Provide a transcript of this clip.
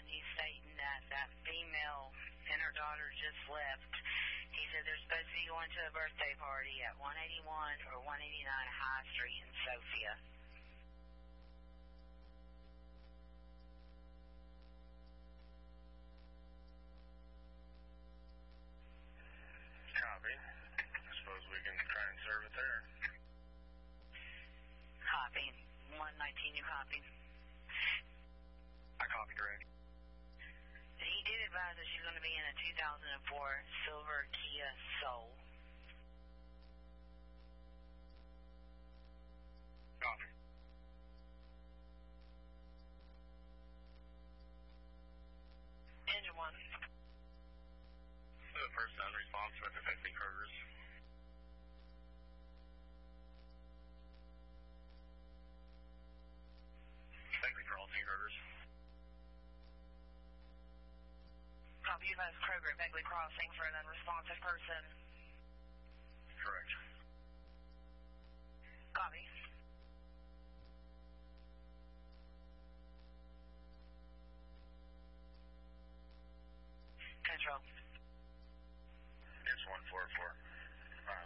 you stating that that female and her daughter just left. He said they're supposed to be going to a birthday party at 181 or 189 High Street in Sophia. Copy. I suppose we can try and serve it there. Copy. 119, you copy? I copy, Greg. He did advise that she's going to be in a 2004 silver Kia Soul. Copy. Engine 1. The person unresponsive at the Beckley Kroger's. Beckley Carlton Kroger's. Copy, you advise Kroger at Beckley Crossing for an unresponsive person. Correct. Copy. Control. It's 144.